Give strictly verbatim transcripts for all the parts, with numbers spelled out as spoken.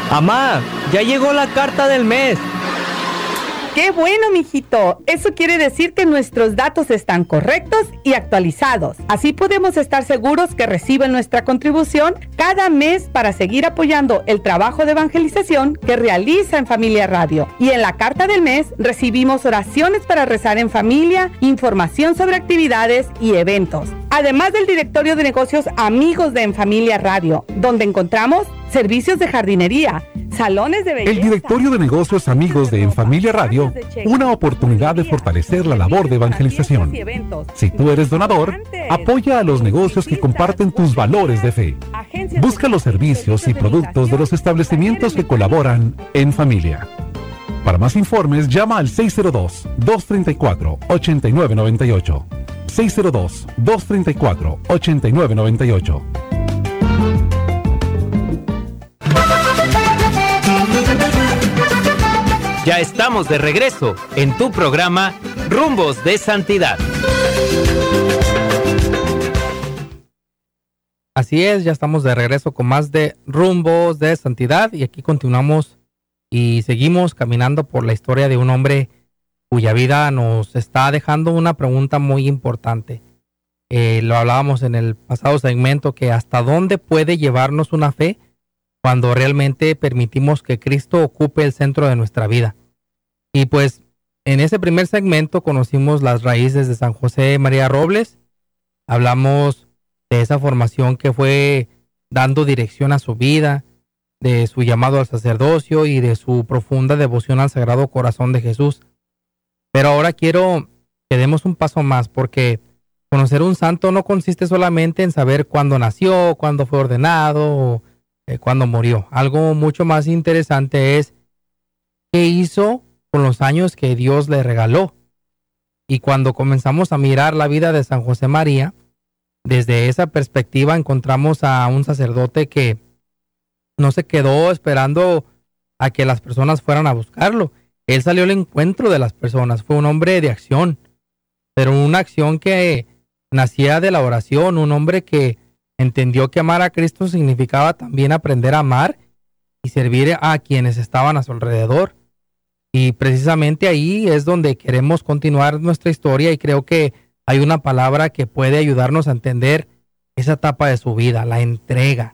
Amá, ya llegó la carta del mes. ¡Qué bueno, mijito! Eso quiere decir que nuestros datos están correctos y actualizados. Así podemos estar seguros que reciben nuestra contribución cada mes para seguir apoyando el trabajo de evangelización que realiza en Familia Radio. Y en la carta del mes recibimos oraciones para rezar en familia, información sobre actividades y eventos. Además del directorio de negocios Amigos de En Familia Radio, donde encontramos servicios de jardinería, salones de belleza. El directorio de negocios Amigos de En Familia Radio, una oportunidad de fortalecer la labor de evangelización. Si tú eres donador, apoya a los negocios que comparten tus valores de fe. Busca los servicios y productos de los establecimientos que colaboran en familia. Para más informes, llama al seis cero dos, dos tres cuatro, ocho nueve nueve ocho. seis cero dos, dos tres cuatro, ocho nueve nueve ocho. Ya estamos de regreso en tu programa Rumbos de Santidad. Así es, ya estamos de regreso con más de Rumbos de Santidad y aquí continuamos y seguimos caminando por la historia de un hombre cuya vida nos está dejando una pregunta muy importante. Eh, lo hablábamos en el pasado segmento, que hasta dónde puede llevarnos una fe cuando realmente permitimos que Cristo ocupe el centro de nuestra vida. Y pues en ese primer segmento conocimos las raíces de San José María Robles, hablamos de esa formación que fue dando dirección a su vida, de su llamado al sacerdocio y de su profunda devoción al Sagrado Corazón de Jesús. Pero ahora quiero que demos un paso más, porque conocer un santo no consiste solamente en saber cuándo nació, cuándo fue ordenado o eh, cuándo murió. Algo mucho más interesante es qué hizo con los años que Dios le regaló. Y cuando comenzamos a mirar la vida de San José María, desde esa perspectiva encontramos a un sacerdote que no se quedó esperando a que las personas fueran a buscarlo. Él salió al encuentro de las personas, fue un hombre de acción, pero una acción que nacía de la oración, un hombre que entendió que amar a Cristo significaba también aprender a amar y servir a quienes estaban a su alrededor. Y precisamente ahí es donde queremos continuar nuestra historia, y creo que hay una palabra que puede ayudarnos a entender esa etapa de su vida, la entrega.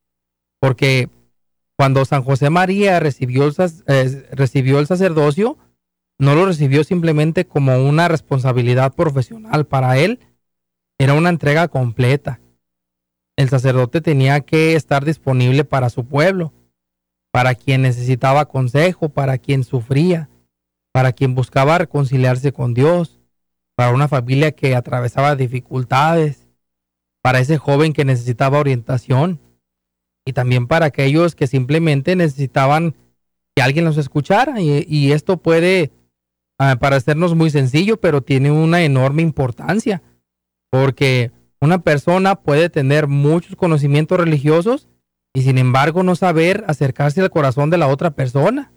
Porque cuando San José María recibió el, eh, recibió el sacerdocio, no lo recibió simplemente como una responsabilidad profesional. Para él era una entrega completa. El sacerdote tenía que estar disponible para su pueblo, para quien necesitaba consejo, para quien sufría, para quien buscaba reconciliarse con Dios, para una familia que atravesaba dificultades, para ese joven que necesitaba orientación, y también para aquellos que simplemente necesitaban que alguien los escuchara. Y, y esto puede uh, parecernos muy sencillo, pero tiene una enorme importancia, porque una persona puede tener muchos conocimientos religiosos y sin embargo no saber acercarse al corazón de la otra persona.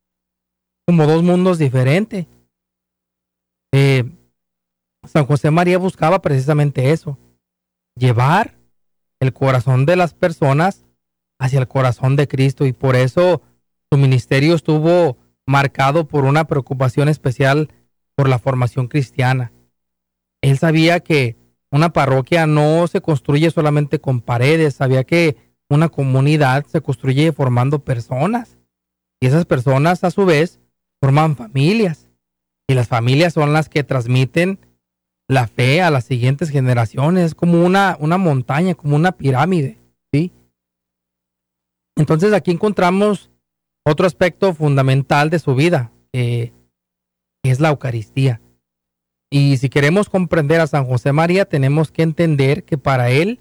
Como dos mundos diferentes. Eh, San José María buscaba precisamente eso, llevar el corazón de las personas hacia el corazón de Cristo, y por eso su ministerio estuvo marcado por una preocupación especial por la formación cristiana. Él sabía que una parroquia no se construye solamente con paredes, sabía que una comunidad se construye formando personas, y esas personas a su vez forman familias, y las familias son las que transmiten la fe a las siguientes generaciones. Es como una, una montaña, como una pirámide, ¿sí? Entonces aquí encontramos otro aspecto fundamental de su vida, eh, que es la Eucaristía. Y si queremos comprender a San José María, tenemos que entender que para él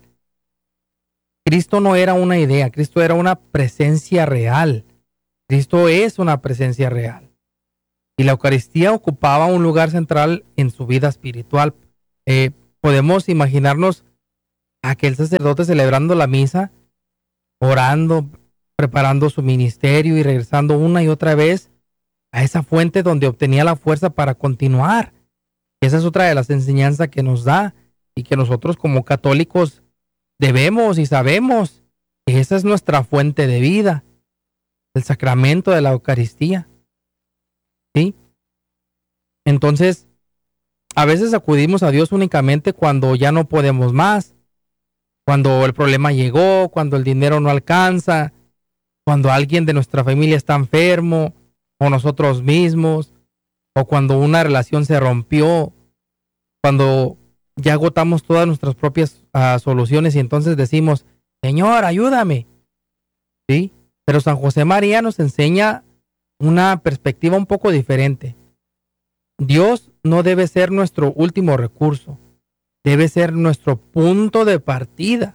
Cristo no era una idea, Cristo era una presencia real. Cristo es una presencia real. Y la Eucaristía ocupaba un lugar central en su vida espiritual. Eh, podemos imaginarnos a aquel sacerdote celebrando la misa, orando, preparando su ministerio y regresando una y otra vez a esa fuente donde obtenía la fuerza para continuar. Esa es otra de las enseñanzas que nos da, y que nosotros como católicos debemos y sabemos que esa es nuestra fuente de vida. el sacramento de la Eucaristía. ¿Sí? Entonces, a veces acudimos a Dios únicamente cuando ya no podemos más, cuando el problema llegó, cuando el dinero no alcanza, cuando alguien de nuestra familia está enfermo, o nosotros mismos, o cuando una relación se rompió, cuando ya agotamos todas nuestras propias uh, soluciones y entonces decimos, Señor, ayúdame. ¿Sí? Pero San José María nos enseña una perspectiva un poco diferente. Dios no debe ser nuestro último recurso, debe ser nuestro punto de partida.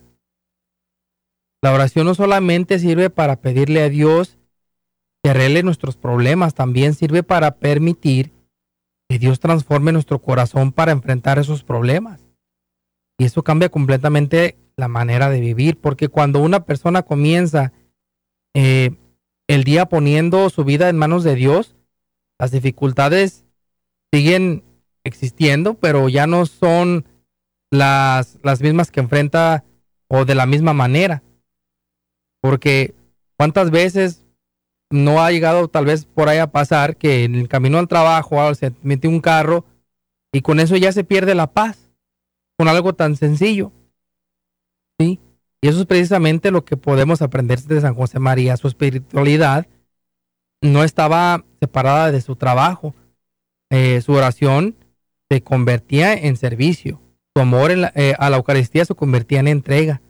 La oración no solamente sirve para pedirle a Dios que arregle nuestros problemas, también sirve para permitir que Dios transforme nuestro corazón para enfrentar esos problemas. Y eso cambia completamente la manera de vivir, porque cuando una persona comienza eh, el día poniendo su vida en manos de Dios, las dificultades siguen existiendo, pero ya no son las, las mismas que enfrenta o de la misma manera. Porque cuántas veces no ha llegado tal vez por ahí a pasar que en el camino al trabajo se mete un carro y con eso ya se pierde la paz, con algo tan sencillo. ¿Sí? Y eso es precisamente lo que podemos aprender de San José María. Su espiritualidad no estaba separada de su trabajo. Eh, su oración se convertía en servicio. Su amor en la, eh, a la Eucaristía se convertía en entrega.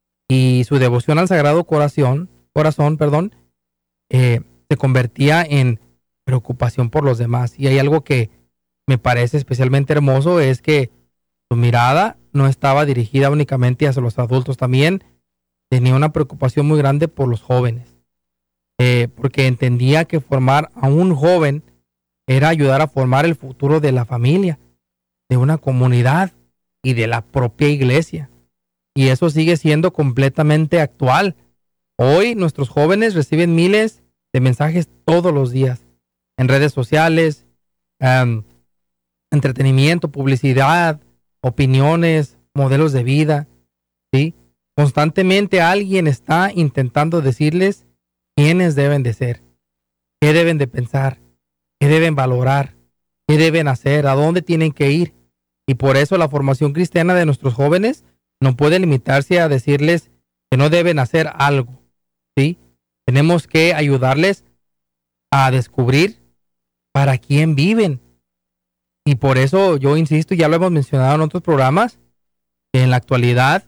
Y su devoción al Sagrado Corazón, corazón, perdón, eh, se convertía en preocupación por los demás. Y hay algo que me parece especialmente hermoso, es que su mirada no estaba dirigida únicamente hacia los adultos, también tenía una preocupación muy grande por los jóvenes, eh, porque entendía que formar a un joven era ayudar a formar el futuro de la familia, de una comunidad y de la propia iglesia. Y eso sigue siendo completamente actual. Hoy nuestros jóvenes reciben miles de mensajes todos los días, en redes sociales, um, entretenimiento, publicidad, opiniones, modelos de vida, ¿sí? Constantemente alguien está intentando decirles quiénes deben de ser, qué deben de pensar, qué deben valorar, qué deben hacer, a dónde tienen que ir. Y por eso la formación cristiana de nuestros jóvenes no puede limitarse a decirles que no deben hacer algo, ¿sí? Tenemos que ayudarles a descubrir para quién viven. Y por eso yo insisto, ya lo hemos mencionado en otros programas, que en la actualidad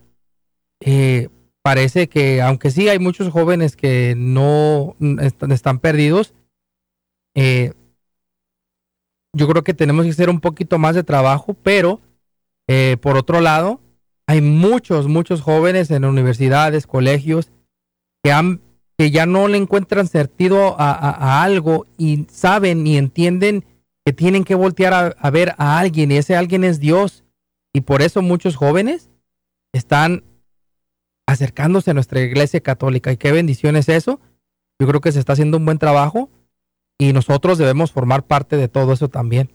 eh, parece que, aunque sí hay muchos jóvenes que no están, están perdidos, eh, yo creo que tenemos que hacer un poquito más de trabajo, pero eh, por otro lado, hay muchos, muchos jóvenes en universidades, colegios, que, han, que ya no le encuentran sentido a, a, a algo y saben y entienden que tienen que voltear a, a ver a alguien, y ese alguien es Dios. Y por eso muchos jóvenes están acercándose a nuestra iglesia católica. Y qué bendición es eso. Yo creo que se está haciendo un buen trabajo y nosotros debemos formar parte de todo eso también.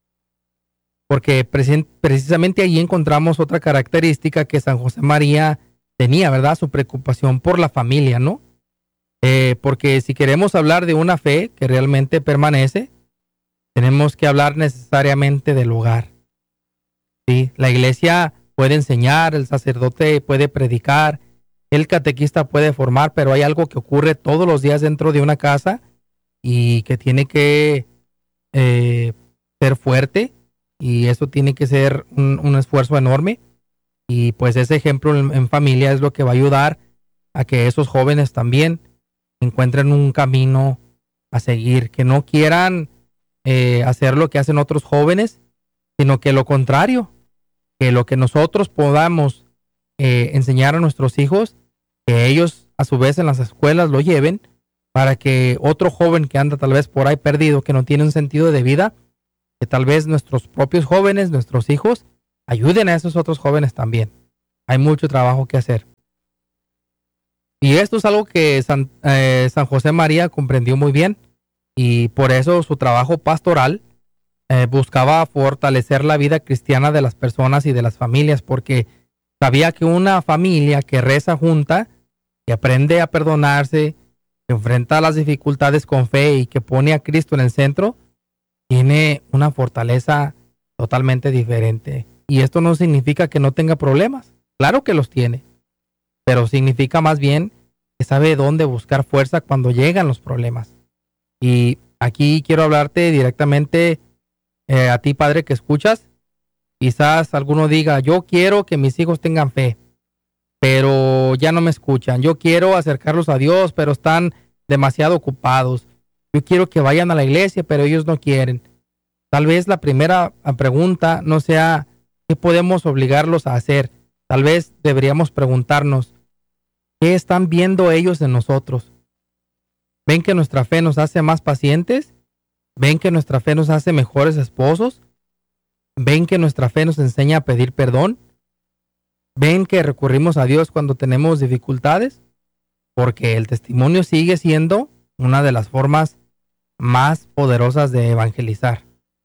Porque precisamente allí encontramos otra característica que San José María tenía, ¿verdad? Su preocupación por la familia, ¿no? Eh, porque si queremos hablar de una fe que realmente permanece, tenemos que hablar necesariamente del hogar. ¿Sí? La iglesia puede enseñar, el sacerdote puede predicar, el catequista puede formar, pero hay algo que ocurre todos los días dentro de una casa y que tiene que eh, ser fuerte. Y eso tiene que ser un, un esfuerzo enorme. Y pues ese ejemplo en, en familia es lo que va a ayudar a que esos jóvenes también encuentren un camino a seguir. Que no quieran eh, hacer lo que hacen otros jóvenes, sino que lo contrario. Que lo que nosotros podamos eh, enseñar a nuestros hijos, que ellos a su vez en las escuelas lo lleven, para que otro joven que anda tal vez por ahí perdido, que no tiene un sentido de vida, que tal vez nuestros propios jóvenes, nuestros hijos, ayuden a esos otros jóvenes también. Hay mucho trabajo que hacer. Y esto es algo que San, eh, San José María comprendió muy bien, y por eso su trabajo pastoral eh, buscaba fortalecer la vida cristiana de las personas y de las familias, porque sabía que una familia que reza junta, que aprende a perdonarse, que enfrenta las dificultades con fe y que pone a Cristo en el centro, tiene una fortaleza totalmente diferente. Y esto no significa que no tenga problemas. Claro que los tiene. Pero significa más bien que sabe dónde buscar fuerza cuando llegan los problemas. Y aquí quiero hablarte directamente eh, a ti, padre, que escuchas. Quizás alguno diga, yo quiero que mis hijos tengan fe, pero ya no me escuchan. Yo quiero acercarlos a Dios, pero están demasiado ocupados. Yo quiero que vayan a la iglesia, pero ellos no quieren. Tal vez la primera pregunta no sea qué podemos obligarlos a hacer. Tal vez deberíamos preguntarnos, ¿qué están viendo ellos en nosotros? ¿Ven que nuestra fe nos hace más pacientes? ¿Ven que nuestra fe nos hace mejores esposos? ¿Ven que nuestra fe nos enseña a pedir perdón? ¿Ven que recurrimos a Dios cuando tenemos dificultades? Porque el testimonio sigue siendo una de las formas más poderosas de evangelizar.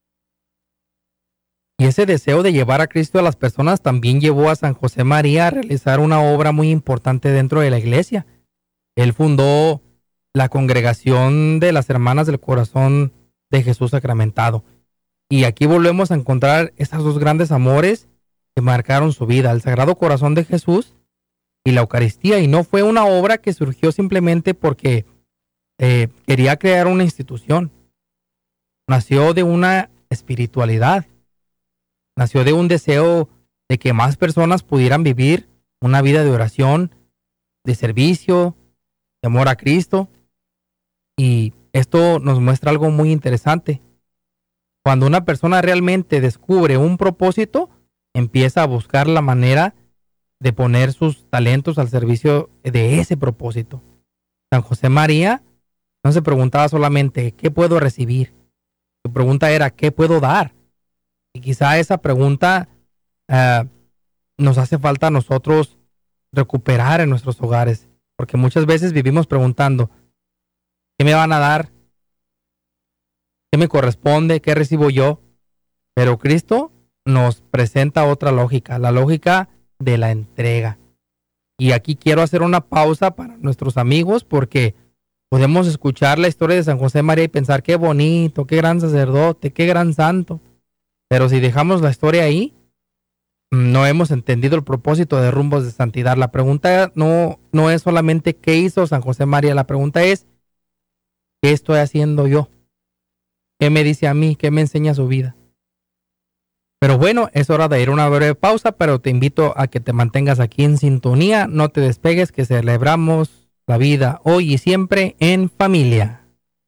Y ese deseo de llevar a Cristo a las personas también llevó a San José María a realizar una obra muy importante dentro de la iglesia. Él fundó la Congregación de las Hermanas del Corazón de Jesús Sacramentado. Y aquí volvemos a encontrar esos dos grandes amores que marcaron su vida, el Sagrado Corazón de Jesús y la Eucaristía. Y no fue una obra que surgió simplemente porque eh, quería crear una institución. Nació de una espiritualidad. Nació de un deseo de que más personas pudieran vivir una vida de oración, de servicio, de amor a Cristo. Y esto nos muestra algo muy interesante. Cuando una persona realmente descubre un propósito, empieza a buscar la manera de poner sus talentos al servicio de ese propósito. San José María no se preguntaba solamente ¿qué puedo recibir? Su pregunta era ¿qué puedo dar? Y quizá esa pregunta uh, nos hace falta a nosotros recuperar en nuestros hogares, porque muchas veces vivimos preguntando ¿qué me van a dar? ¿Qué me corresponde? ¿Qué recibo yo? Pero Cristo nos presenta otra lógica, la lógica de la entrega. Y aquí quiero hacer una pausa para nuestros amigos porque podemos escuchar la historia de San José María y pensar qué bonito, qué gran sacerdote, qué gran santo. Pero si dejamos la historia ahí, no hemos entendido el propósito de Rumbos de Santidad. La pregunta no, no es solamente qué hizo San José María, la pregunta es ¿qué estoy haciendo yo? ¿Qué me dice a mí? ¿Qué me enseña su vida? Pero bueno, es hora de ir a una breve pausa, pero te invito a que te mantengas aquí en sintonía. No te despegues, que celebramos la vida hoy y siempre en familia.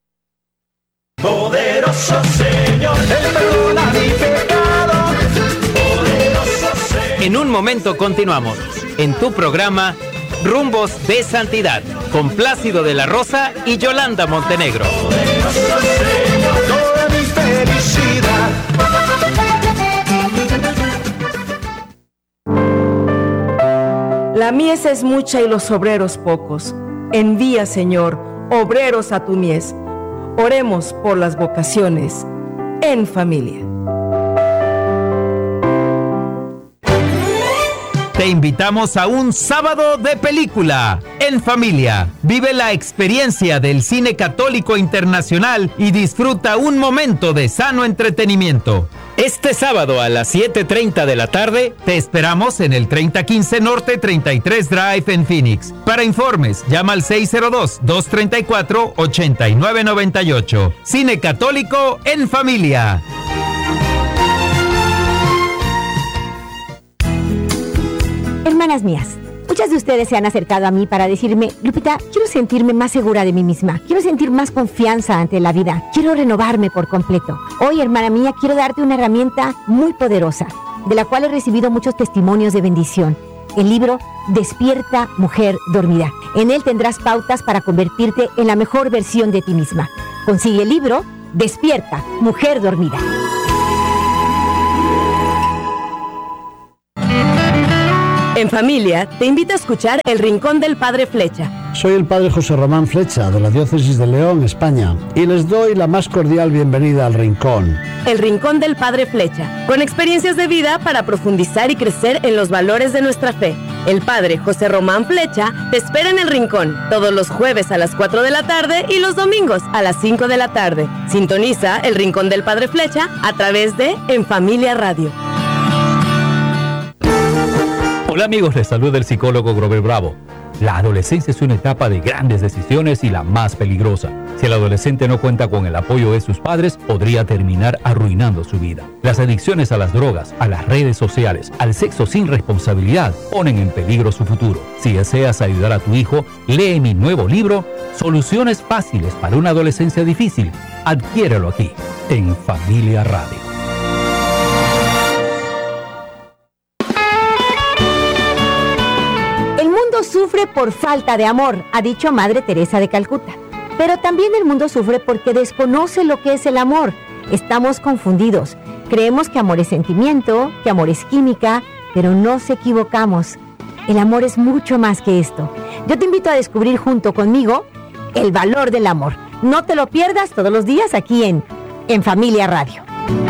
Poderoso Señor, Él perdona mi pecado. Poderoso Señor. En un momento continuamos en tu programa Rumbos de Santidad con Plácido de la Rosa y Yolanda Montenegro. Poderoso Señor, toda mi felicidad. La mies es mucha y los obreros pocos. Envía, Señor, obreros a tu mies. Oremos por las vocaciones en familia. Te invitamos a un sábado de película en familia. Vive la experiencia del cine católico internacional y disfruta un momento de sano entretenimiento. Este sábado a las siete treinta de la tarde te esperamos en el treinta quince Norte treinta y tres Drive en Phoenix. Para informes, llama al seis cero dos, dos tres cuatro, ocho nueve nueve ocho. Cine católico en familia. Hermanas mías, muchas de ustedes se han acercado a mí para decirme, Lupita, quiero sentirme más segura de mí misma, quiero sentir más confianza ante la vida, quiero renovarme por completo. Hoy, hermana mía, quiero darte una herramienta muy poderosa, de la cual he recibido muchos testimonios de bendición. El libro Despierta, Mujer Dormida. En él tendrás pautas para convertirte en la mejor versión de ti misma. Consigue el libro Despierta, Mujer Dormida. En familia, te invito a escuchar El Rincón del Padre Flecha. Soy el Padre José Román Flecha, de la Diócesis de León, España, y les doy la más cordial bienvenida al Rincón. El Rincón del Padre Flecha, con experiencias de vida para profundizar y crecer en los valores de nuestra fe. El padre José Román Flecha te espera en El Rincón todos los jueves a las cuatro de la tarde y los domingos a las cinco de la tarde. Sintoniza El Rincón del Padre Flecha a través de En Familia Radio. Hola amigos, les saluda el psicólogo Grover Bravo. La adolescencia es una etapa de grandes decisiones y la más peligrosa. Si el adolescente no cuenta con el apoyo de sus padres, podría terminar arruinando su vida. Las adicciones a las drogas, a las redes sociales, al sexo sin responsabilidad, ponen en peligro su futuro. Si deseas ayudar a tu hijo, lee mi nuevo libro, Soluciones Fáciles para una Adolescencia Difícil. Adquiérelo aquí, en Familia Radio. Sufre por falta de amor, ha dicho Madre Teresa de Calcuta. Pero también el mundo sufre porque desconoce lo que es el amor. Estamos confundidos. Creemos que amor es sentimiento, que amor es química, pero nos equivocamos. El amor es mucho más que esto. Yo te invito a descubrir junto conmigo el valor del amor. No te lo pierdas todos los días aquí en, en Familia Radio.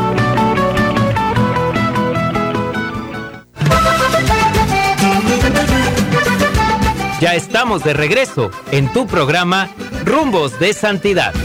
Ya estamos de regreso en tu programa Rumbos de Santidad.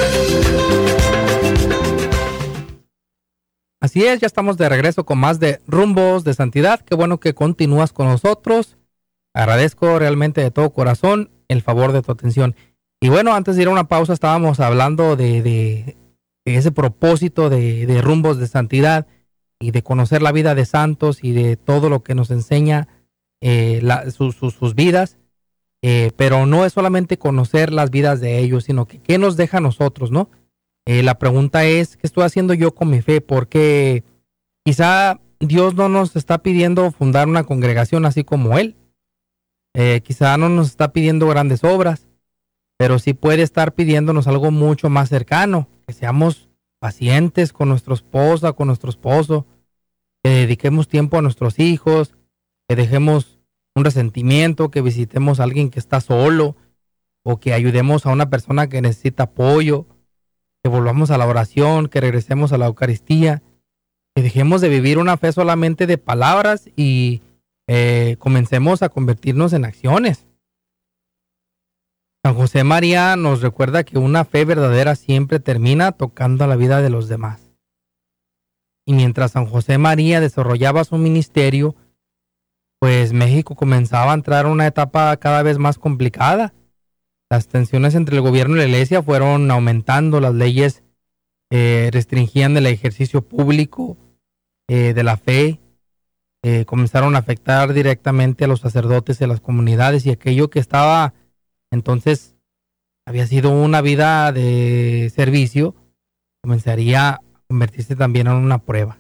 Así es, ya estamos de regreso con más de Rumbos de Santidad. Qué bueno que continúas con nosotros. Agradezco realmente de todo corazón el favor de tu atención. Y bueno, antes de ir a una pausa estábamos hablando de, de, de ese propósito de, de Rumbos de Santidad y de conocer la vida de santos y de todo lo que nos enseña eh, la, sus, sus, sus vidas. Eh, pero no es solamente conocer las vidas de ellos, sino que qué nos deja a nosotros, ¿no? Eh, la pregunta es, ¿qué estoy haciendo yo con mi fe? Porque quizá Dios no nos está pidiendo fundar una congregación así como Él. Eh, quizá no nos está pidiendo grandes obras, pero sí puede estar pidiéndonos algo mucho más cercano, que seamos pacientes con nuestra esposa, con nuestro esposo, que dediquemos tiempo a nuestros hijos, que dejemos un resentimiento, que visitemos a alguien que está solo, o que ayudemos a una persona que necesita apoyo, que volvamos a la oración, que regresemos a la Eucaristía, que dejemos de vivir una fe solamente de palabras y eh, comencemos a convertirnos en acciones. San José María nos recuerda que una fe verdadera siempre termina tocando la vida de los demás. Y mientras San José María desarrollaba su ministerio, pues México comenzaba a entrar en una etapa cada vez más complicada. Las tensiones entre el gobierno y la iglesia fueron aumentando, las leyes eh, restringían el ejercicio público eh, de la fe, eh, comenzaron a afectar directamente a los sacerdotes de las comunidades y aquello que estaba entonces había sido una vida de servicio, comenzaría a convertirse también en una prueba.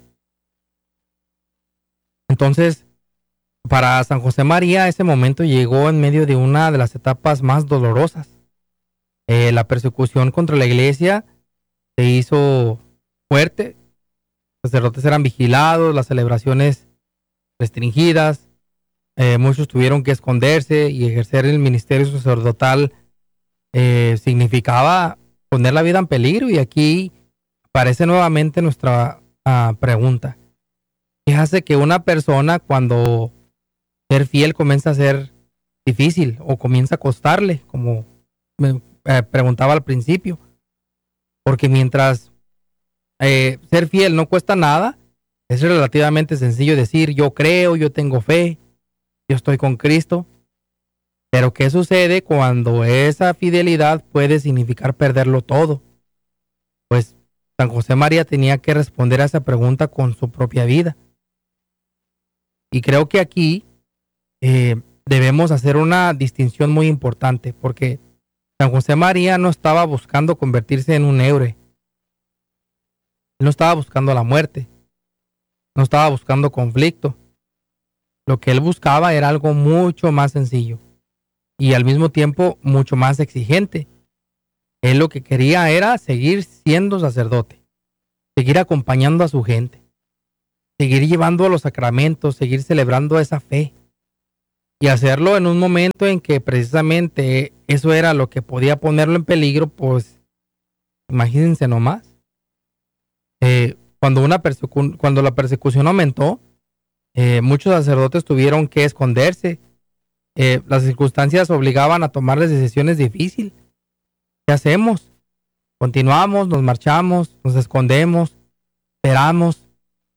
Entonces, para San José María, ese momento llegó en medio de una de las etapas más dolorosas. Eh, la persecución contra la iglesia se hizo fuerte. Los sacerdotes eran vigilados, las celebraciones restringidas. Eh, muchos tuvieron que esconderse y ejercer el ministerio sacerdotal eh, significaba poner la vida en peligro. Y aquí aparece nuevamente nuestra uh, pregunta. ¿Qué hace que una persona cuando ser fiel comienza a ser difícil o comienza a costarle, como me eh, preguntaba al principio? Porque mientras eh, ser fiel no cuesta nada, es relativamente sencillo decir yo creo, yo tengo fe, yo estoy con Cristo. Pero ¿qué sucede cuando esa fidelidad puede significar perderlo todo? Pues San José María tenía que responder a esa pregunta con su propia vida. Y creo que aquí Eh, debemos hacer una distinción muy importante, porque San José María no estaba buscando convertirse en un héroe. Él no estaba buscando la muerte. No estaba buscando conflicto. Lo que él buscaba era algo mucho más sencillo y al mismo tiempo mucho más exigente. Él lo que quería era seguir siendo sacerdote, seguir acompañando a su gente, seguir llevando a los sacramentos, seguir celebrando esa fe. Y hacerlo en un momento en que precisamente eso era lo que podía ponerlo en peligro, pues imagínense nomás. Eh, cuando, una persecu- cuando la persecución aumentó, eh, muchos sacerdotes tuvieron que esconderse eh, las circunstancias obligaban a tomar las decisiones difíciles. ¿Qué hacemos? Continuamos, nos marchamos, nos escondemos, esperamos.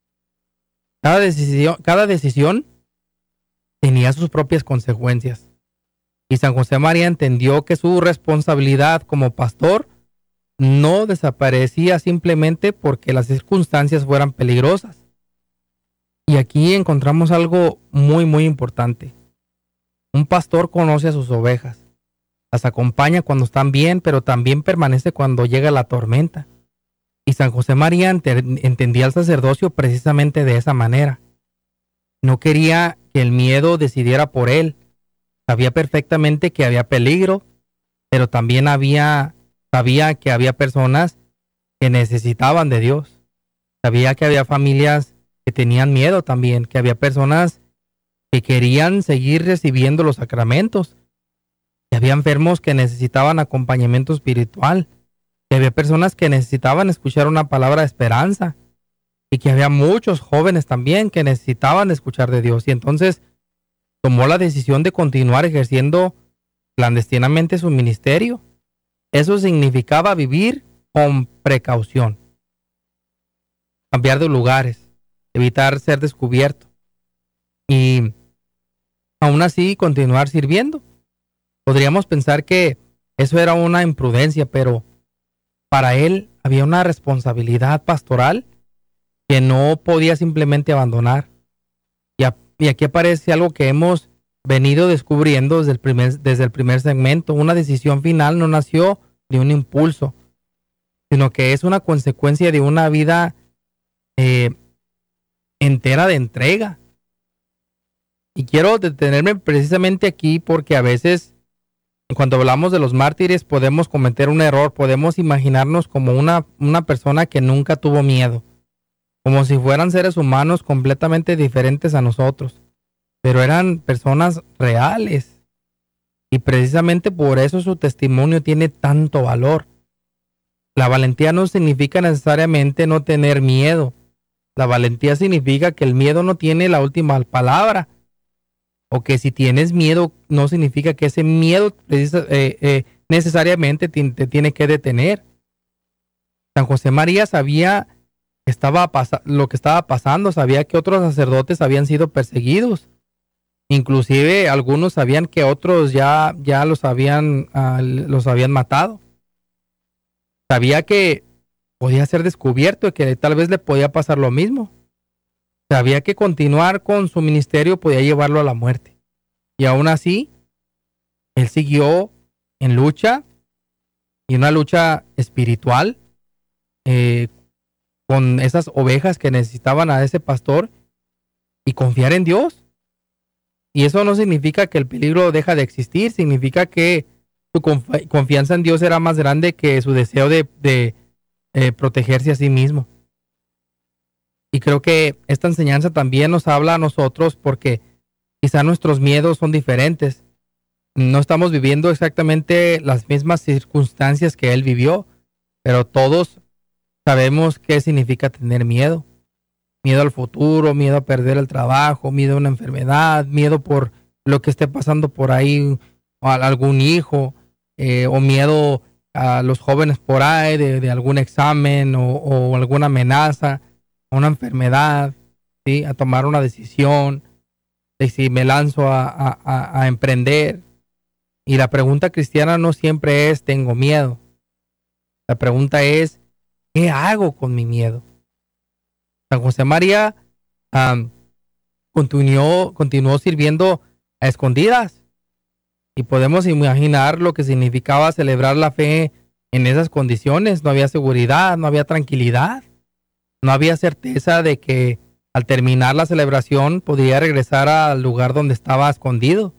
Cada decisión, cada decisión tenía sus propias consecuencias. Y San José María entendió que su responsabilidad como pastor no desaparecía simplemente porque las circunstancias fueran peligrosas. Y aquí encontramos algo muy, muy importante. Un pastor conoce a sus ovejas. Las acompaña cuando están bien, pero también permanece cuando llega la tormenta. Y San José María ent- entendía el sacerdocio precisamente de esa manera. No quería que el miedo decidiera por él. Sabía perfectamente que había peligro, pero también había, sabía que había personas que necesitaban de Dios. Sabía que había familias que tenían miedo también, que había personas que querían seguir recibiendo los sacramentos, que había enfermos que necesitaban acompañamiento espiritual, que había personas que necesitaban escuchar una palabra de esperanza, y que había muchos jóvenes también que necesitaban escuchar de Dios. Y entonces tomó la decisión de continuar ejerciendo clandestinamente su ministerio. Eso significaba vivir con precaución, cambiar de lugares, evitar ser descubierto y aún así continuar sirviendo. Podríamos pensar que eso era una imprudencia, pero para él había una responsabilidad pastoral que no podía simplemente abandonar. Y, a, y aquí aparece algo que hemos venido descubriendo desde el, primer, desde el primer segmento. Una decisión final no nació de un impulso, sino que es una consecuencia de una vida eh, entera de entrega. Y quiero detenerme precisamente aquí porque a veces cuando hablamos de los mártires podemos cometer un error, podemos imaginarnos como una, una persona que nunca tuvo miedo, como si fueran seres humanos completamente diferentes a nosotros, pero eran personas reales y precisamente por eso su testimonio tiene tanto valor. La valentía no significa necesariamente no tener miedo. La valentía significa que el miedo no tiene la última palabra, o que si tienes miedo no significa que ese miedo precisa, eh, eh, necesariamente te, te tiene que detener. San José María sabía que estaba pas- lo que estaba pasando, sabía que otros sacerdotes habían sido perseguidos, inclusive algunos sabían que otros ya, ya los, habían, uh, los habían matado. Sabía que podía ser descubierto y que tal vez le podía pasar lo mismo. Sabía que continuar con su ministerio podía llevarlo a la muerte. Y aún así, él siguió en lucha, y una lucha espiritual, eh, con esas ovejas que necesitaban a ese pastor, y confiar en Dios. Y eso no significa que el peligro deja de existir, significa que su conf- confianza en Dios era más grande que su deseo de, de eh, protegerse a sí mismo. Y creo que esta enseñanza también nos habla a nosotros porque quizá nuestros miedos son diferentes. No estamos viviendo exactamente las mismas circunstancias que él vivió, pero todos sabemos qué significa tener miedo. Miedo al futuro, miedo a perder el trabajo, miedo a una enfermedad, miedo por lo que esté pasando por ahí, a algún hijo, eh, o miedo a los jóvenes por ahí de, de algún examen o, o alguna amenaza, una enfermedad, ¿sí? A tomar una decisión de si me lanzo a, a, a, a emprender. Y la pregunta cristiana no siempre es ¿tengo miedo? La pregunta es ¿qué hago con mi miedo? San José María um, continuó, continuó sirviendo a escondidas y podemos imaginar lo que significaba celebrar la fe en esas condiciones. No había seguridad, no había tranquilidad. No había certeza de que al terminar la celebración podría regresar al lugar donde estaba escondido.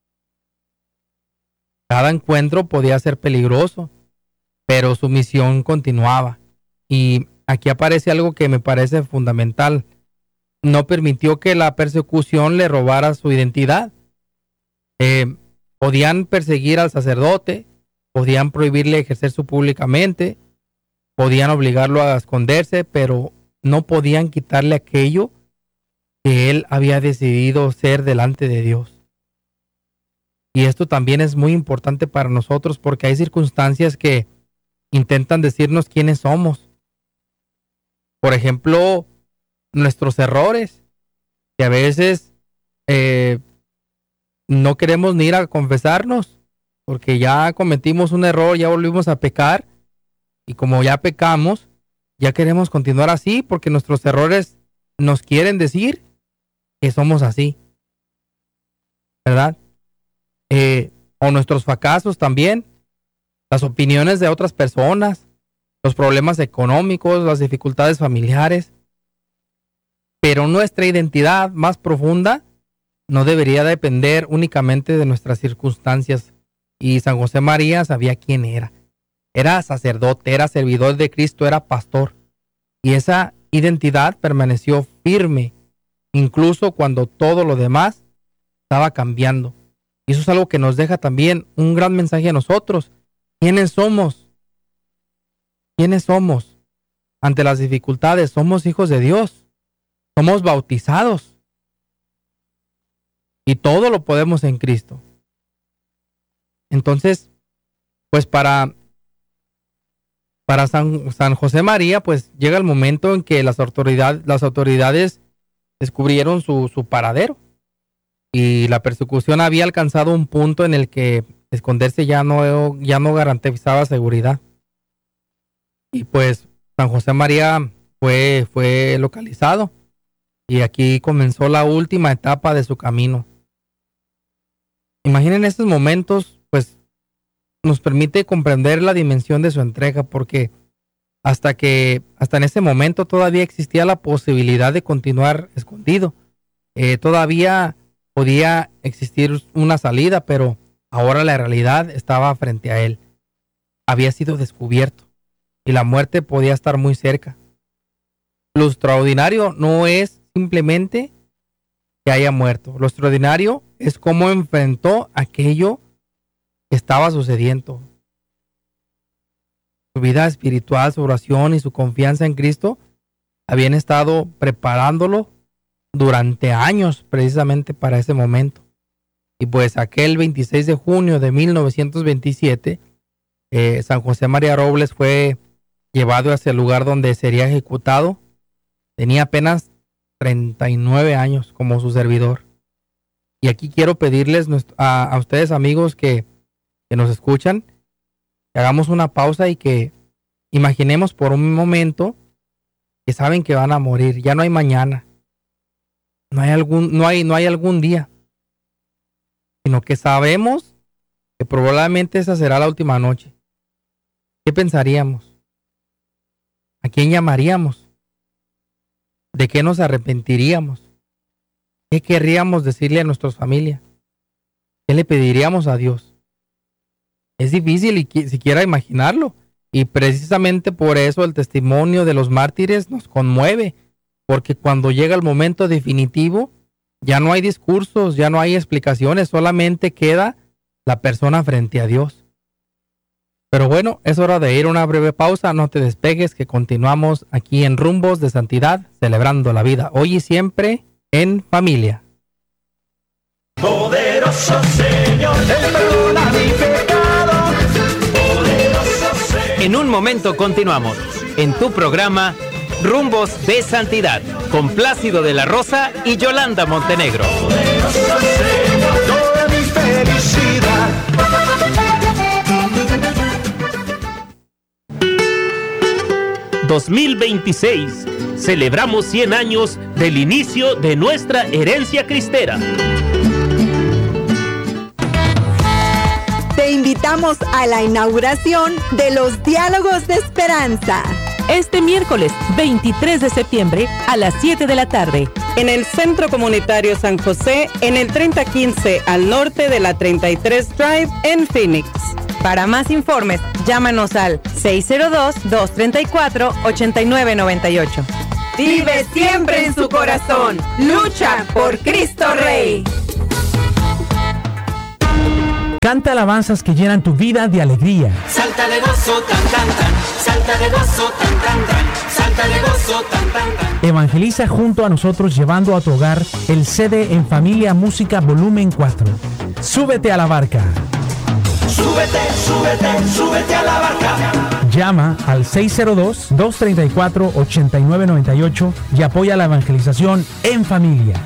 Cada encuentro podía ser peligroso, pero su misión continuaba. Y aquí aparece algo que me parece fundamental. No permitió que la persecución le robara su identidad. Eh, podían perseguir al sacerdote, podían prohibirle ejercer públicamente, podían obligarlo a esconderse, pero no podían quitarle aquello que él había decidido ser delante de Dios. Y esto también es muy importante para nosotros porque hay circunstancias que intentan decirnos quiénes somos. Por ejemplo, nuestros errores, que a veces eh, no queremos ni ir a confesarnos porque ya cometimos un error, ya volvimos a pecar, y como ya pecamos, ya queremos continuar así porque nuestros errores nos quieren decir que somos así, ¿verdad? Eh, o nuestros fracasos también, las opiniones de otras personas, los problemas económicos, las dificultades familiares. Pero nuestra identidad más profunda no debería depender únicamente de nuestras circunstancias. Y San José María sabía quién era. Era sacerdote, era servidor de Cristo, era pastor. Y esa identidad permaneció firme, incluso cuando todo lo demás estaba cambiando. Y eso es algo que nos deja también un gran mensaje a nosotros. ¿Quiénes somos? ¿Quiénes somos? Ante las dificultades, somos hijos de Dios. Somos bautizados. Y todo lo podemos en Cristo. Entonces, pues para, para San, San José María, pues llega el momento en que las autoridades, las autoridades descubrieron su, su paradero. Y la persecución había alcanzado un punto en el que esconderse ya no, ya no garantizaba seguridad. Y pues San José María fue, fue localizado. Y aquí comenzó la última etapa de su camino. Imaginen estos momentos, pues nos permite comprender la dimensión de su entrega, porque hasta que, hasta en ese momento todavía existía la posibilidad de continuar escondido. Eh, todavía podía existir una salida, pero ahora la realidad estaba frente a él. Había sido descubierto y la muerte podía estar muy cerca. Lo extraordinario no es simplemente que haya muerto. Lo extraordinario es cómo enfrentó aquello que estaba sucediendo. Su vida espiritual, su oración y su confianza en Cristo habían estado preparándolo durante años precisamente para ese momento. Y pues aquel veintiséis de junio de mil novecientos veintisiete, eh, San José María Robles fue llevado hacia el lugar donde sería ejecutado. Tenía apenas treinta y nueve años como su servidor. Y aquí quiero pedirles a, a ustedes, amigos que, que nos escuchan, que hagamos una pausa y que imaginemos por un momento que saben que van a morir. Ya no hay mañana. No hay algún, no hay, no hay algún día. Sino que sabemos que probablemente esa será la última noche. ¿Qué pensaríamos? ¿A quién llamaríamos? ¿De qué nos arrepentiríamos? ¿Qué querríamos decirle a nuestras familias? ¿Qué le pediríamos a Dios? Es difícil y siquiera imaginarlo. Y precisamente por eso el testimonio de los mártires nos conmueve. Porque cuando llega el momento definitivo, ya no hay discursos, ya no hay explicaciones, solamente queda la persona frente a Dios. Pero bueno, es hora de ir a una breve pausa, no te despegues, que continuamos aquí en Rumbos de Santidad, celebrando la vida, hoy y siempre, en familia. Poderoso Señor, Él perdona mi pecado. Poderoso Señor. En un momento continuamos, en tu programa Rumbos de Santidad, con Plácido de la Rosa y Yolanda Montenegro. Poderoso Señor, toda mi felicidad. dos mil veintiséis. Celebramos cien años del inicio de nuestra herencia cristera. Te invitamos a la inauguración de los Diálogos de Esperanza. Este miércoles veintitrés de septiembre a las siete de la tarde. En el Centro Comunitario San José, en el treinta quince al norte de la treinta y tres Drive en Phoenix. Para más informes, llámanos al seis cero dos, dos tres cuatro, ocho nueve nueve ocho. Vive siempre en su corazón. Lucha por Cristo Rey. Canta alabanzas que llenan tu vida de alegría. Salta de gozo, tan, tan, tan. Salta de gozo, tan, tan, tan. Salta de gozo, tan, tan, tan. Evangeliza junto a nosotros llevando a tu hogar el C D En Familia Música Volumen cuatro. Súbete a la barca. Súbete, súbete, súbete a la barca. Llama al seis cero dos, dos tres cuatro, ocho nueve nueve ocho y apoya la evangelización en familia.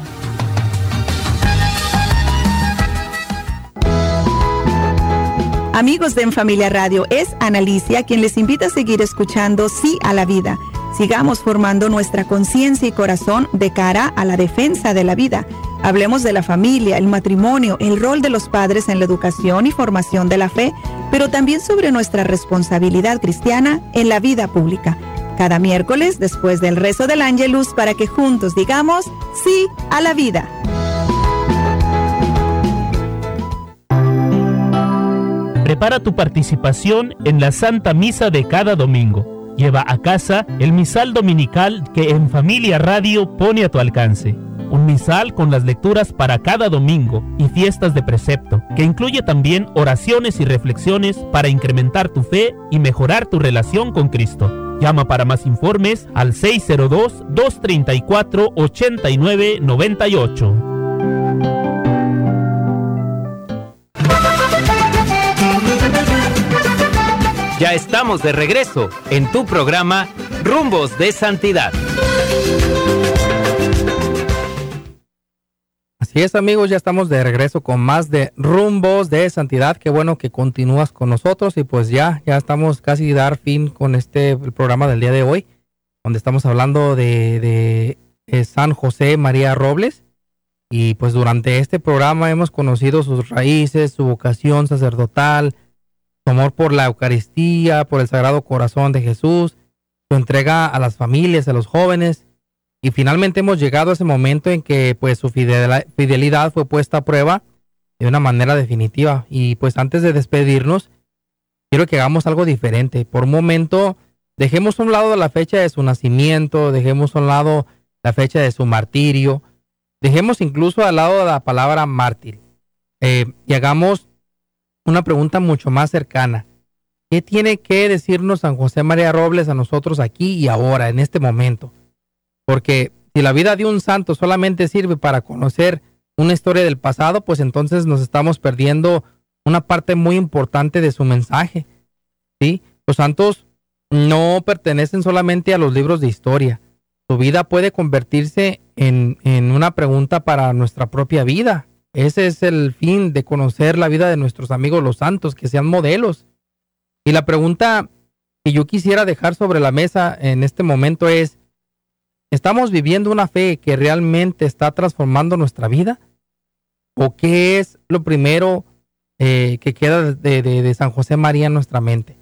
Amigos de En Familia Radio, es Analicia quien les invita a seguir escuchando Sí a la Vida. Sigamos formando nuestra conciencia y corazón de cara a la defensa de la vida. Hablemos de la familia, el matrimonio, el rol de los padres en la educación y formación de la fe, pero también sobre nuestra responsabilidad cristiana en la vida pública. Cada miércoles, después del rezo del Ángelus, para que juntos digamos sí a la vida. Prepara tu participación en la Santa Misa de cada domingo. Lleva a casa el misal dominical que En Familia Radio pone a tu alcance. Un misal con las lecturas para cada domingo y fiestas de precepto, que incluye también oraciones y reflexiones para incrementar tu fe y mejorar tu relación con Cristo. Llama para más informes al seis cero dos, dos tres cuatro, ocho nueve nueve ocho. Ya estamos de regreso en tu programa Rumbos de Santidad. Así es, amigos, ya estamos de regreso con más de Rumbos de Santidad. Qué bueno que continúas con nosotros y pues ya, ya estamos casi a dar fin con este el programa del día de hoy, donde estamos hablando de, de, de San José María Robles. Y pues durante este programa hemos conocido sus raíces, su vocación sacerdotal, su amor por la Eucaristía, por el Sagrado Corazón de Jesús, su entrega a las familias, a los jóvenes. Y finalmente hemos llegado a ese momento en que pues su fidelidad fue puesta a prueba de una manera definitiva. Y pues antes de despedirnos, quiero que hagamos algo diferente. Por un momento, dejemos a un lado la fecha de su nacimiento, dejemos a un lado la fecha de su martirio, dejemos incluso al lado la palabra mártir. Eh, y hagamos una pregunta mucho más cercana. ¿Qué tiene que decirnos San José María Robles a nosotros aquí y ahora, en este momento? Porque si la vida de un santo solamente sirve para conocer una historia del pasado, pues entonces nos estamos perdiendo una parte muy importante de su mensaje, ¿sí? Los santos no pertenecen solamente a los libros de historia. Su vida puede convertirse en, en una pregunta para nuestra propia vida. Ese es el fin de conocer la vida de nuestros amigos los santos, que sean modelos. Y la pregunta que yo quisiera dejar sobre la mesa en este momento es, ¿estamos viviendo una fe que realmente está transformando nuestra vida? ¿O qué es lo primero eh, que queda de, de, de San José María en nuestra mente?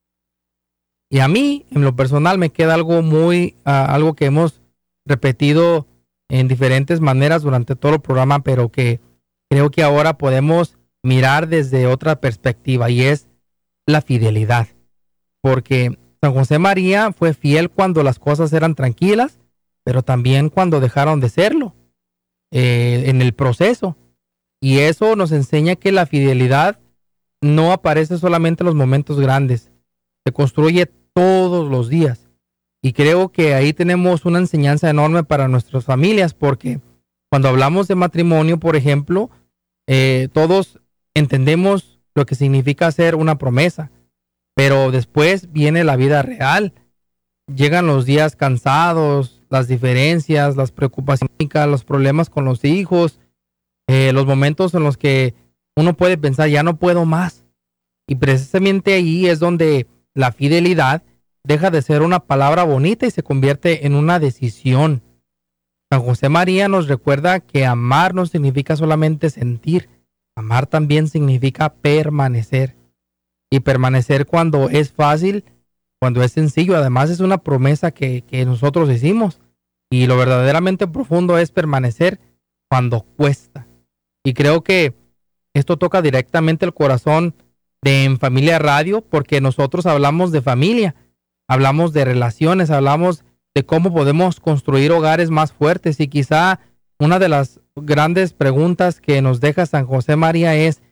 Y a mí, en lo personal, me queda algo muy, uh, algo que hemos repetido en diferentes maneras durante todo el programa, pero que creo que ahora podemos mirar desde otra perspectiva, y es la fidelidad. Porque San José María fue fiel cuando las cosas eran tranquilas, pero también cuando dejaron de serlo, eh, en el proceso. Y eso nos enseña que la fidelidad no aparece solamente en los momentos grandes, se construye todos los días. Y creo que ahí tenemos una enseñanza enorme para nuestras familias, porque cuando hablamos de matrimonio, por ejemplo, eh, todos entendemos lo que significa hacer una promesa, pero después viene la vida real. Llegan los días cansados, las diferencias, las preocupaciones, los problemas con los hijos, eh, los momentos en los que uno puede pensar, ya no puedo más. Y precisamente ahí es donde la fidelidad deja de ser una palabra bonita y se convierte en una decisión. San José María nos recuerda que amar no significa solamente sentir, amar también significa permanecer. Y permanecer cuando es fácil, cuando es sencillo. Además es una promesa que, que nosotros hicimos. Y lo verdaderamente profundo es permanecer cuando cuesta. Y creo que esto toca directamente el corazón de En Familia Radio, porque nosotros hablamos de familia, hablamos de relaciones, hablamos de cómo podemos construir hogares más fuertes. Y quizá una de las grandes preguntas que nos deja San José María es,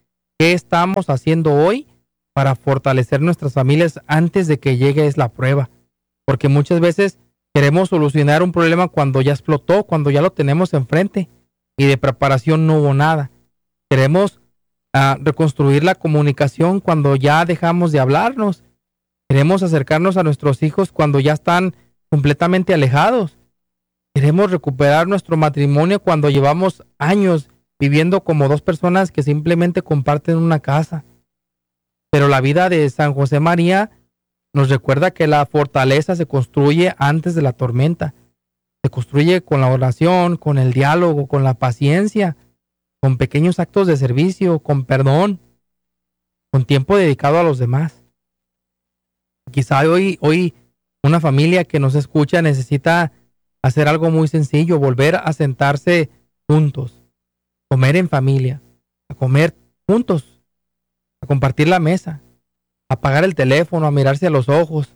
¿Qué estamos haciendo hoy para fortalecer nuestras familias antes de que llegue la prueba? Porque muchas veces queremos solucionar un problema cuando ya explotó, cuando ya lo tenemos enfrente y de preparación no hubo nada. Queremos uh, reconstruir la comunicación cuando ya dejamos de hablarnos. Queremos acercarnos a nuestros hijos cuando ya están completamente alejados. Queremos recuperar nuestro matrimonio cuando llevamos años viviendo como dos personas que simplemente comparten una casa. Pero la vida de San José María nos recuerda que la fortaleza se construye antes de la tormenta. Se construye con la oración, con el diálogo, con la paciencia, con pequeños actos de servicio, con perdón, con tiempo dedicado a los demás. Quizá hoy, hoy una familia que nos escucha necesita hacer algo muy sencillo, volver a sentarse juntos, comer en familia, a comer juntos, a compartir la mesa, a apagar el teléfono, a mirarse a los ojos,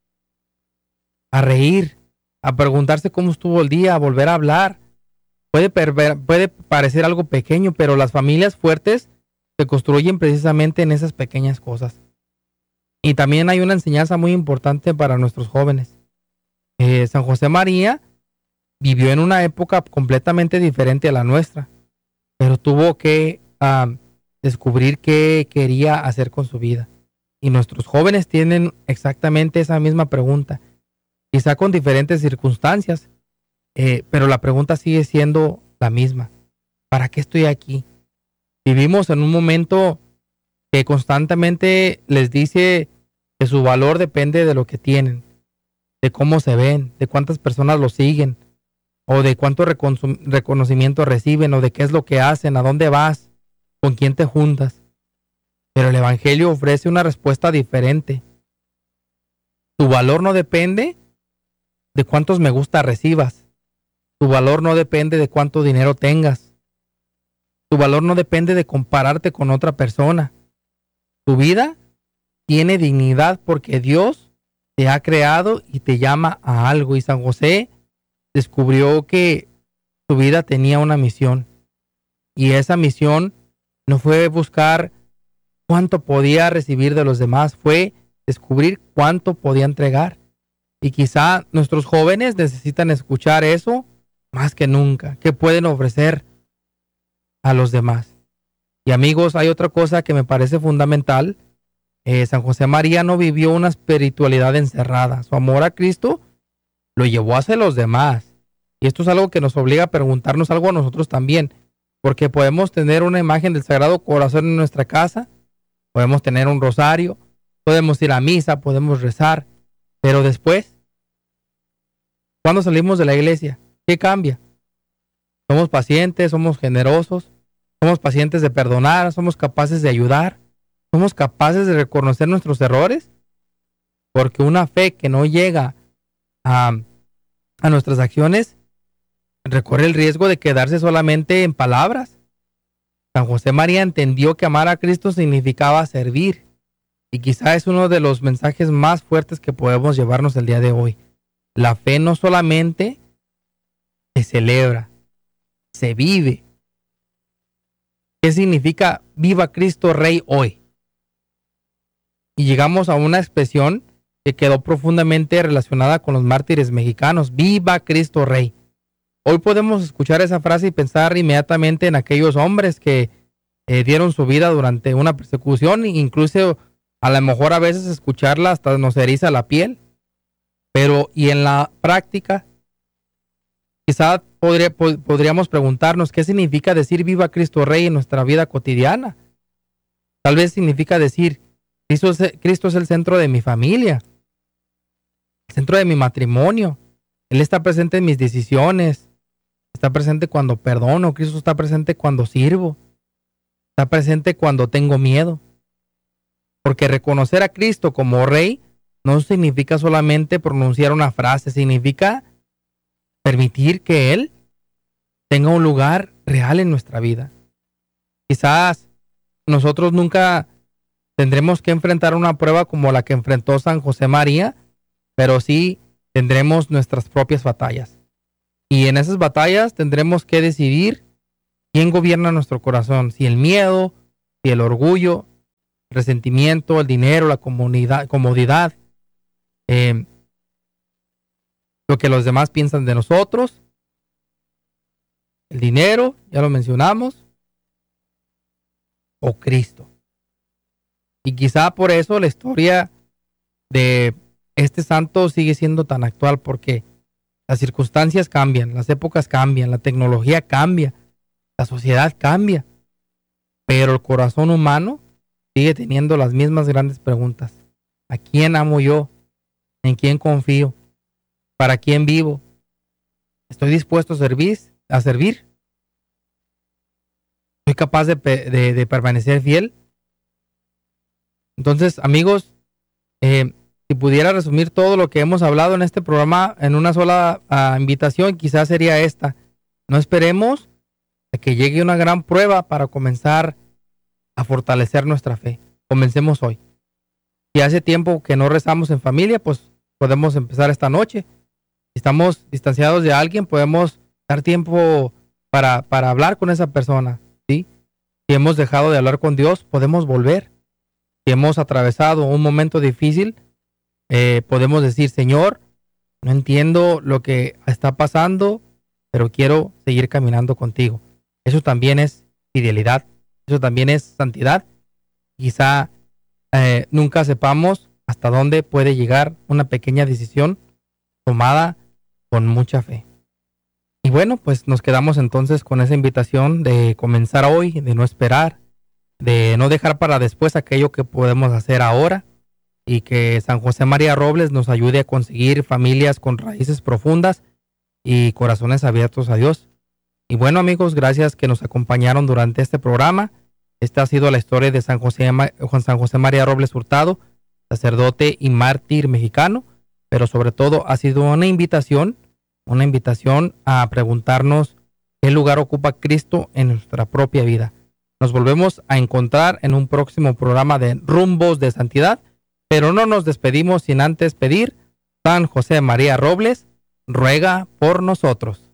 a reír, a preguntarse cómo estuvo el día, a volver a hablar. Puede, perver, puede parecer algo pequeño, pero las familias fuertes se construyen precisamente en esas pequeñas cosas. Y también hay una enseñanza muy importante para nuestros jóvenes. Eh, San José María vivió en una época completamente diferente a la nuestra, pero tuvo que uh, descubrir qué quería hacer con su vida. Y nuestros jóvenes tienen exactamente esa misma pregunta, quizá con diferentes circunstancias, eh, pero la pregunta sigue siendo la misma. ¿Para qué estoy aquí? Vivimos en un momento que constantemente les dice que su valor depende de lo que tienen, de cómo se ven, de cuántas personas lo siguen, o de cuánto recon- reconocimiento reciben, o de qué es lo que hacen, a dónde vas, con quién te juntas. Pero el Evangelio ofrece una respuesta diferente. Tu valor no depende de cuántos me gusta recibas. Tu valor no depende de cuánto dinero tengas. Tu valor no depende de compararte con otra persona. Tu vida tiene dignidad porque Dios te ha creado y te llama a algo. Y San José descubrió que su vida tenía una misión. Y esa misión no fue buscar cuánto podía recibir de los demás, fue descubrir cuánto podía entregar. Y quizá nuestros jóvenes necesitan escuchar eso más que nunca. ¿Qué pueden ofrecer a los demás? Y amigos, hay otra cosa que me parece fundamental. Eh, San José María no vivió una espiritualidad encerrada. Su amor a Cristo lo llevó hacia los demás. Y esto es algo que nos obliga a preguntarnos algo a nosotros también. Porque podemos tener una imagen del Sagrado Corazón en nuestra casa, podemos tener un rosario, podemos ir a misa, podemos rezar, pero después, cuando salimos de la iglesia, ¿qué cambia? Somos pacientes, somos generosos, somos pacientes de perdonar, somos capaces de ayudar, somos capaces de reconocer nuestros errores, porque una fe que no llega a, a nuestras acciones recorre el riesgo de quedarse solamente en palabras. San José María entendió que amar a Cristo significaba servir, y quizá es uno de los mensajes más fuertes que podemos llevarnos el día de hoy. La fe no solamente se celebra, se vive. ¿Qué significa viva Cristo Rey hoy? Y llegamos a una expresión que quedó profundamente relacionada con los mártires mexicanos. Viva Cristo Rey. Hoy podemos escuchar esa frase y pensar inmediatamente en aquellos hombres que eh, dieron su vida durante una persecución, e incluso a lo mejor a veces escucharla hasta nos eriza la piel. Pero, y en la práctica, quizá podría, pod- podríamos preguntarnos qué significa decir viva Cristo Rey en nuestra vida cotidiana. Tal vez significa decir, Cristo es, Cristo es el centro de mi familia, el centro de mi matrimonio. Él está presente en mis decisiones. Está presente cuando perdono. Cristo está presente cuando sirvo. Está presente cuando tengo miedo. Porque reconocer a Cristo como Rey no significa solamente pronunciar una frase. Significa permitir que Él tenga un lugar real en nuestra vida. Quizás nosotros nunca tendremos que enfrentar una prueba como la que enfrentó San José María, pero sí tendremos nuestras propias batallas. Y en esas batallas tendremos que decidir quién gobierna nuestro corazón, si el miedo si el orgullo, el resentimiento, el dinero, la comodidad, comodidad eh, lo que los demás piensan de nosotros, el dinero, ya lo mencionamos, o Cristo. Y quizá por eso la historia de este santo sigue siendo tan actual, porque las circunstancias cambian, las épocas cambian, la tecnología cambia, la sociedad cambia, pero el corazón humano sigue teniendo las mismas grandes preguntas. ¿A quién amo yo? ¿En quién confío? ¿Para quién vivo? ¿Estoy dispuesto a servir? ¿A servir? ¿Soy capaz de, de, de permanecer fiel? Entonces, amigos, eh, si pudiera resumir todo lo que hemos hablado en este programa en una sola uh, invitación, quizás sería esta. No esperemos a que llegue una gran prueba para comenzar a fortalecer nuestra fe. Comencemos hoy. Si hace tiempo que no rezamos en familia, pues podemos empezar esta noche. Si estamos distanciados de alguien, podemos dar tiempo para, para hablar con esa persona, ¿sí? Si hemos dejado de hablar con Dios, podemos volver. Si hemos atravesado un momento difícil, eh, podemos decir, Señor, no entiendo lo que está pasando, pero quiero seguir caminando contigo. Eso también es fidelidad, eso también es santidad. Quizá eh, nunca sepamos hasta dónde puede llegar una pequeña decisión tomada con mucha fe. Y bueno, pues nos quedamos entonces con esa invitación de comenzar hoy, de no esperar, de no dejar para después aquello que podemos hacer ahora, y que San José María Robles nos ayude a conseguir familias con raíces profundas y corazones abiertos a Dios. Y bueno, amigos, gracias que nos acompañaron durante este programa. Esta ha sido la historia de San José, San José María Robles Hurtado, sacerdote y mártir mexicano, pero sobre todo ha sido una invitación, una invitación a preguntarnos qué lugar ocupa Cristo en nuestra propia vida. Nos volvemos a encontrar en un próximo programa de Rumbos de Santidad, pero no nos despedimos sin antes pedir: San José María Robles, ruega por nosotros.